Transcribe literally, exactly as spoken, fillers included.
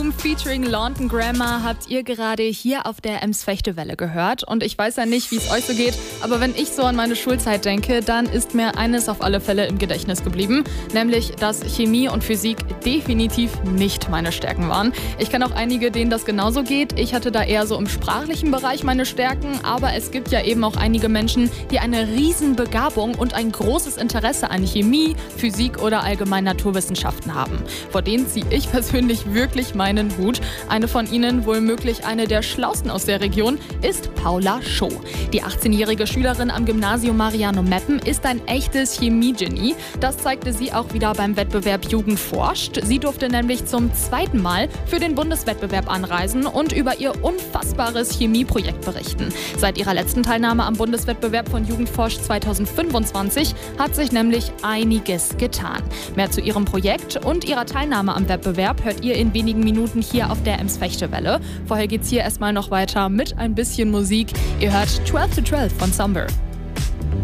Home featuring London Grammar habt ihr gerade hier auf der Ems-Fechte-Welle gehört. Und ich weiß ja nicht, wie es euch so geht, aber wenn ich so an meine Schulzeit denke, dann ist mir eines auf alle Fälle im Gedächtnis geblieben, nämlich, dass Chemie und Physik definitiv nicht meine Stärken waren. Ich kenne auch einige, denen das genauso geht. Ich hatte da eher so im sprachlichen Bereich meine Stärken, aber es gibt ja eben auch einige Menschen, die eine Riesenbegabung und ein großes Interesse an Chemie, Physik oder allgemein Naturwissenschaften haben. Vor denen ziehe ich persönlich wirklich meinen Hut. Eine von ihnen, wohl möglich eine der schlausten aus der Region, ist Paula Schoh. Die achtzehnjährige Schülerin am Gymnasium Mariano Meppen ist ein echtes Chemie-Genie. Das zeigte sie auch wieder beim Wettbewerb Jugend forscht. Sie durfte nämlich zum zweiten Mal für den Bundeswettbewerb anreisen und über ihr unfassbares Chemieprojekt berichten. Seit ihrer letzten Teilnahme am Bundeswettbewerb von Jugend forscht zweitausendfünfundzwanzig hat sich nämlich einiges getan. Mehr zu ihrem Projekt und ihrer Teilnahme am Wettbewerb hört ihr in wenigen Minuten hier auf der Ems-Fechte-Welle. Vorher geht's hier erstmal noch weiter mit ein bisschen Musik. Ihr hört zwölf to zwölf von Somber.